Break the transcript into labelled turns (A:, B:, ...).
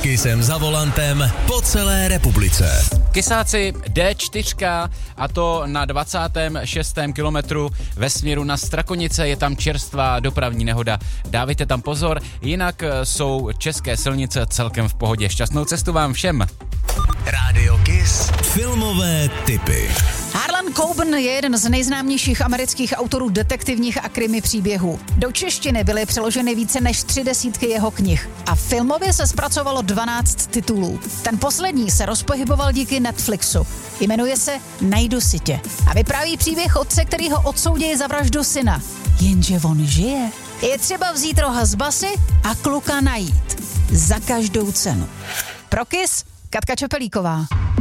A: Kissem za volantem po celé republice.
B: Kysáci D4 a to na 26. kilometru ve směru na Strakonice je tam čerstvá dopravní nehoda. Dávejte tam pozor, jinak jsou české silnice celkem v pohodě. Šťastnou cestu vám všem.
A: Rádio Kiss. Filmové tipy.
C: Harlan Coben je jeden z nejznámějších amerických autorů detektivních a krimi příběhů. Do češtiny byly přeloženy více než 30 jeho knih a filmově se zpracovalo 12 titulů. Ten poslední se rozpohyboval díky Netflixu. Jmenuje se Najdu si tě a vypráví příběh otce, který ho odsoudí za vraždu syna. Jenže on žije. Je třeba vzít roha z basy a kluka najít. Za každou cenu. Pro Kiss Katka Čepelíková.